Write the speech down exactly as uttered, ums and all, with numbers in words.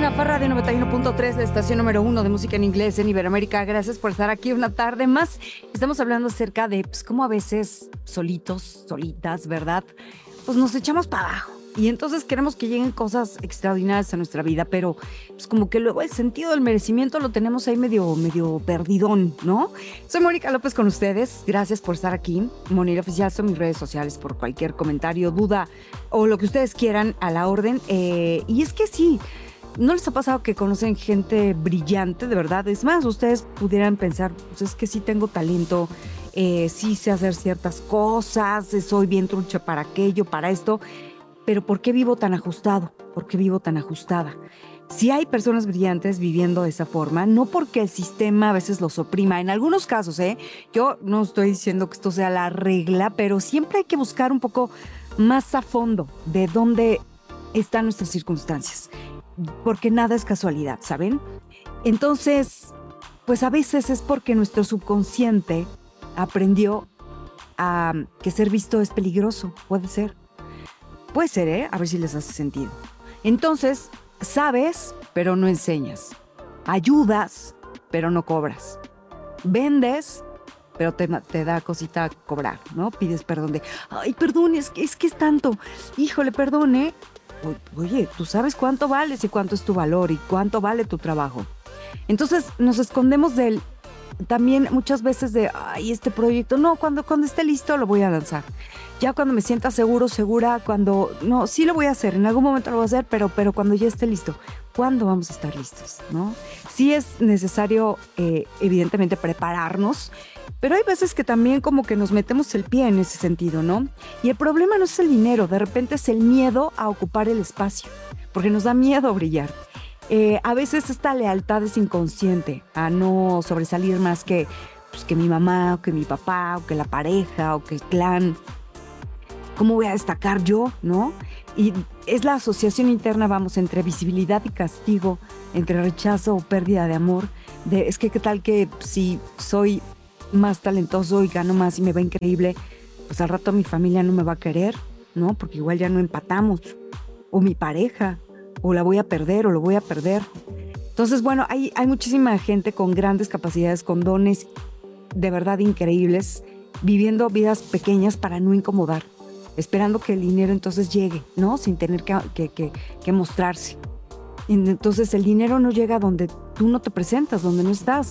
Fa Radio noventa y uno punto tres, la estación número uno de música en inglés en Iberoamérica. Gracias por estar aquí una tarde más. Estamos hablando acerca de pues, cómo a veces solitos, solitas, ¿verdad? Pues nos echamos para abajo. Y entonces queremos que lleguen cosas extraordinarias a nuestra vida, pero pues como que luego el sentido del merecimiento lo tenemos ahí medio, medio perdidón, ¿no? Soy Mónica López con ustedes. Gracias por estar aquí. Monira Oficial son mis redes sociales por cualquier comentario, duda o lo que ustedes quieran a la orden. Eh, y es que sí, ¿no les ha pasado que conocen gente brillante, de verdad? Es más, ustedes pudieran pensar, pues es que sí tengo talento, eh, sí sé hacer ciertas cosas, soy bien trucha para aquello, para esto, pero ¿por qué vivo tan ajustado? ¿Por qué vivo tan ajustada? Si hay personas brillantes viviendo de esa forma, no porque el sistema a veces los oprima, en algunos casos, ¿eh? Yo no estoy diciendo que esto sea la regla, pero siempre hay que buscar un poco más a fondo de dónde están nuestras circunstancias, porque nada es casualidad, ¿saben? Entonces, pues a veces es porque nuestro subconsciente aprendió a que ser visto es peligroso, puede ser. Puede ser, ¿eh? A ver si les hace sentido. Entonces, sabes, pero no enseñas. Ayudas, pero no cobras. Vendes, pero te, te da cosita cobrar, ¿no? Pides perdón de, ay, perdón, es que es, que es tanto. Híjole, perdone. Oye, tú sabes cuánto vales y cuánto es tu valor y cuánto vale tu trabajo. Entonces, nos escondemos del... También muchas veces de, ay, este proyecto, no, cuando, cuando esté listo lo voy a lanzar. Ya cuando me sienta seguro, segura, cuando, no, sí lo voy a hacer, en algún momento lo voy a hacer, pero, pero cuando ya esté listo, ¿cuándo vamos a estar listos? ¿No? Sí es necesario, eh, evidentemente, prepararnos, pero hay veces que también como que nos metemos el pie en ese sentido, ¿no? Y el problema no es el dinero, de repente es el miedo a ocupar el espacio, porque nos da miedo brillar. Eh, a veces esta lealtad es inconsciente a no sobresalir más que, pues, que mi mamá, o que mi papá, o que la pareja, o que el clan. ¿Cómo voy a destacar yo, no? Y es la asociación interna, vamos, entre visibilidad y castigo, entre rechazo o pérdida de amor. De, es que qué tal que si soy más talentoso y gano más y me va increíble, pues al rato mi familia no me va a querer, ¿no? Porque igual ya no empatamos. O mi pareja. O la voy a perder o lo voy a perder. Entonces, bueno, hay, hay muchísima gente con grandes capacidades, con dones de verdad increíbles, viviendo vidas pequeñas para no incomodar, esperando que el dinero entonces llegue, ¿no? Sin tener que, que, que, que mostrarse. Entonces el dinero no llega donde tú no te presentas, donde no estás.